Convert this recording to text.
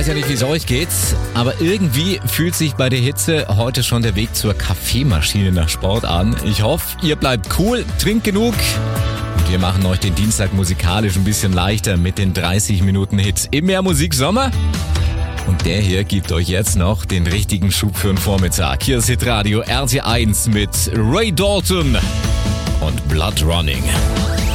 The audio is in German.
weiß ja nicht, wie es euch geht, aber irgendwie fühlt sich bei der Hitze heute schon der Weg zur Kaffeemaschine nach Sport an. Ich hoffe, ihr bleibt cool, trinkt genug und wir machen euch den Dienstag musikalisch ein bisschen leichter mit den 30 Minuten Hits im Mehr Musik Sommer. Und der hier gibt euch jetzt noch den richtigen Schub für den Vormittag. Hier ist Hitradio RT1 mit Ray Dalton und Blood Running.